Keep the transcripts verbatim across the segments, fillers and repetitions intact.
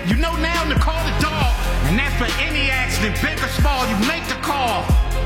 You know now to call the dog. And that's for any accident, big or small, you make the call.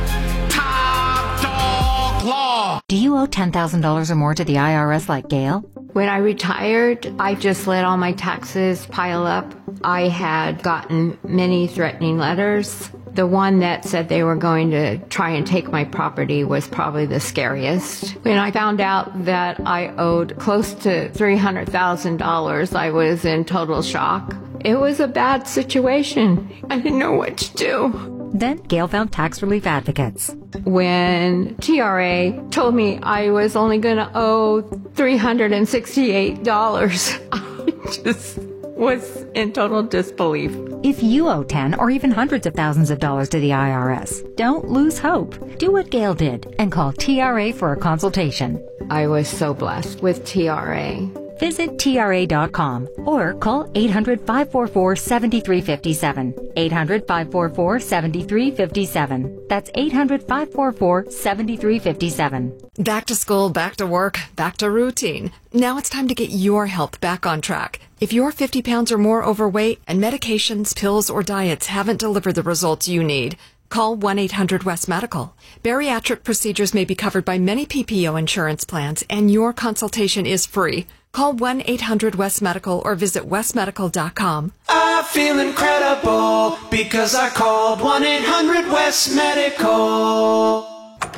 Top Dog Law. Do you owe ten thousand dollars or more to the I R S like Gail? When I retired, I just let all my taxes pile up. I had gotten many threatening letters. The one that said they were going to try and take my property was probably the scariest. When I found out that I owed close to three hundred thousand dollars, I was in total shock. It was a bad situation. I didn't know what to do. Then Gail found tax relief advocates. When T R A told me I was only going to owe three hundred sixty-eight dollars, I just was in total disbelief. If you owe ten or even hundreds of thousands of dollars to the I R S, don't lose hope. Do what Gail did and call T R A for a consultation. I was so blessed with T R A. Visit T R A dot com or call eight hundred, five four four, seven three five seven. eight hundred, five four four, seven three five seven. That's eight hundred, five four four, seven three five seven. Back to school, back to work, back to routine. Now it's time to get your health back on track. If you're fifty pounds or more overweight and medications, pills, or diets haven't delivered the results you need, call one eight hundred West Medical. Bariatric procedures may be covered by many P P O insurance plans, and your consultation is free. Call one eight hundred West Medical or visit west medical dot com. I feel incredible because I called one eight hundred West Medical.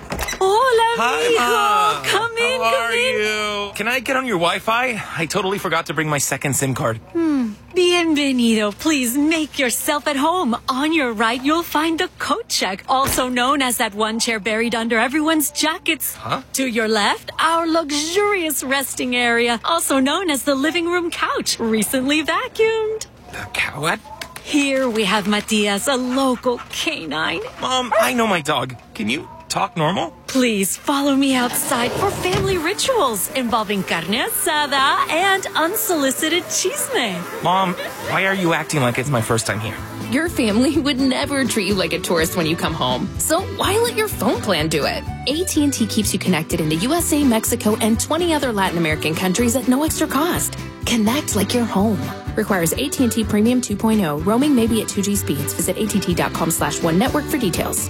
Hola, Hi, mijo. Mom. Come in, How come are in. you? Can I get on your Wi-Fi? I totally forgot to bring my second SIM card. Hmm. Bienvenido. Please make yourself at home. On your right, you'll find the coat check, also known as that one chair buried under everyone's jackets. Huh? To your left, our luxurious resting area, also known as the living room couch, recently vacuumed. The cow? What? Here we have Matias, a local canine. Mom, I know my dog. Can you talk normal? Please follow me outside for family rituals involving carne asada and unsolicited chisme. Mom, why are you acting like it's my first time here? Your family would never treat you like a tourist when you come home. So why let your phone plan do it? A T and T keeps you connected in the U S A, Mexico, and twenty other Latin American countries at no extra cost. Connect like you're home. Requires A T and T Premium two point oh. Roaming may be at two G speeds. Visit A T T dot com slash one network for details.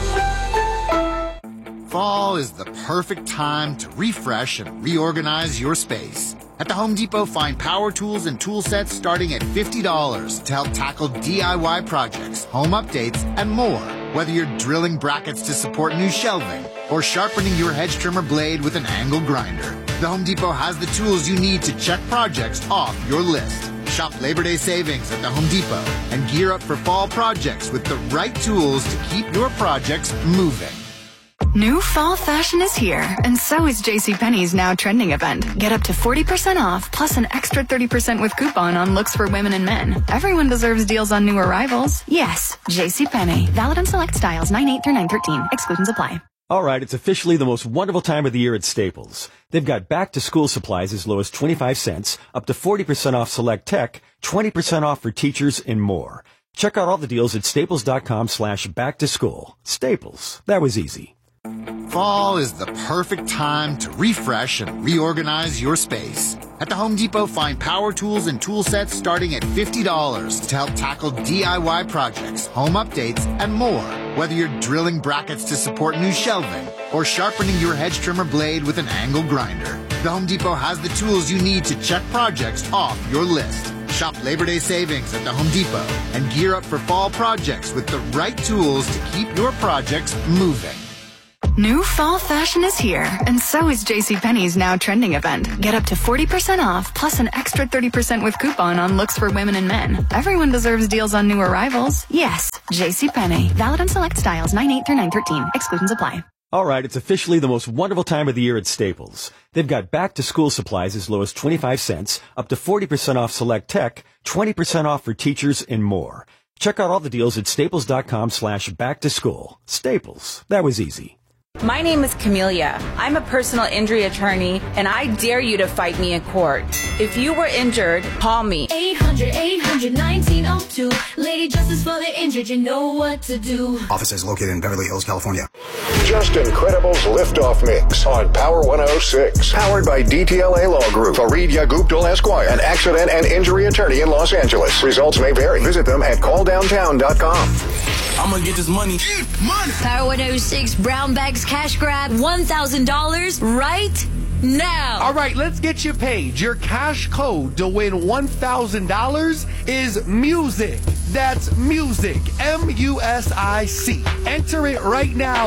Fall is the perfect time to refresh and reorganize your space. At the Home Depot, find power tools and tool sets starting at fifty dollars to help tackle D I Y projects, home updates, and more. Whether you're drilling brackets to support new shelving or sharpening your hedge trimmer blade with an angle grinder, the Home Depot has the tools you need to check projects off your list. Shop Labor Day savings at the Home Depot and gear up for fall projects with the right tools to keep your projects moving. New fall fashion is here, and so is JCPenney's Now Trending event. Get up to forty percent off, plus an extra thirty percent with coupon on looks for women and men. Everyone deserves deals on new arrivals. Yes, JCPenney. Valid on select styles nine eight through nine thirteen. Exclusions apply. All right, it's officially the most wonderful time of the year at Staples. They've got back-to-school supplies as low as twenty-five cents, up to forty percent off select tech, twenty percent off for teachers, and more. Check out all the deals at staples dot com slash back to school. Staples. That was easy. Fall is the perfect time to refresh and reorganize your space. At the Home Depot, find power tools and tool sets starting at fifty dollars to help tackle D I Y projects, home updates, and more. Whether you're drilling brackets to support new shelving or sharpening your hedge trimmer blade with an angle grinder, the Home Depot has the tools you need to check projects off your list. Shop Labor Day savings at the Home Depot and gear up for fall projects with the right tools to keep your projects moving. New fall fashion is here, and so is JCPenney's Now Trending event. Get up to forty percent off, plus an extra thirty percent with coupon on looks for women and men. Everyone deserves deals on new arrivals. Yes, JCPenney. Valid on select styles nine eight through nine thirteen. Exclusions apply. All right, it's officially the most wonderful time of the year at Staples. They've got back-to-school supplies as low as twenty-five cents, up to forty percent off select tech, twenty percent off for teachers, and more. Check out all the deals at staples dot com slash back to school. Staples. That was easy. My name is Camelia. I'm a personal injury attorney, and I dare you to fight me in court. If you were injured, call me. eight hundred, eight hundred, nineteen oh two. Ladies need justice for the injured, you know what to do. Office is located in Beverly Hills, California. Just Incredible's Liftoff Mix on Power one oh six. Powered by D T L A Law Group. Fareed Yaguptal Esquire, an accident and injury attorney in Los Angeles. Results may vary. Visit them at call downtown dot com. I'm gonna get this money. Get money! Power one oh six Brown Bags Cash Grab, one thousand dollars right now. All right, let's get you paid. Your cash code to win one thousand dollars is MUSIC. That's music, M U S I C. Enter it right now